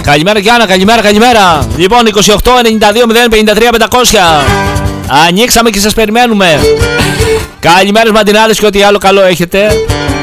Καλημέρα Γιάννα, καλημέρα. Λοιπόν, 28, 92, 0, 53, 500. Ανοίξαμε και σας περιμένουμε. Καλημέρες μαντινάδες και ό,τι άλλο καλό έχετε.